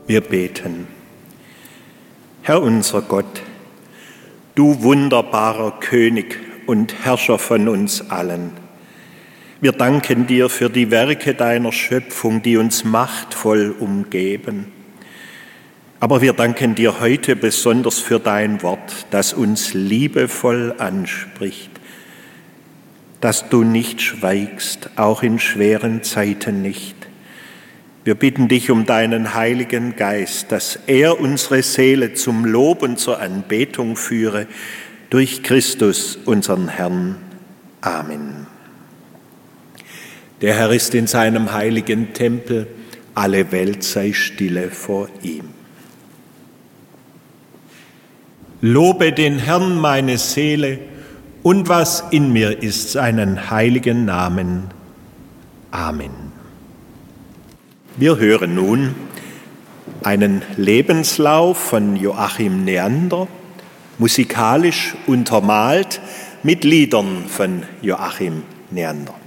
Wir beten. Herr unser Gott, du wunderbarer König und Herrscher von uns allen, wir danken dir für die Werke deiner Schöpfung, die uns machtvoll umgeben. Aber wir danken dir heute besonders für dein Wort, das uns liebevoll anspricht, dass du nicht schweigst, auch in schweren Zeiten nicht. Wir bitten dich um deinen Heiligen Geist, dass er unsere Seele zum Lob und zur Anbetung führe, durch Christus, unseren Herrn. Amen. Der Herr ist in seinem heiligen Tempel, alle Welt sei stille vor ihm. Lobe den Herrn, meine Seele, und was in mir ist, seinen heiligen Namen. Amen. Wir hören nun einen Lebenslauf von Joachim Neander, musikalisch untermalt mit Liedern von Joachim Neander.